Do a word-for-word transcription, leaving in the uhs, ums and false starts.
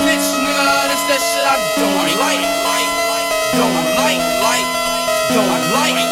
snitch, nigga, that's that shit I don't like. Don't like, like, don't like.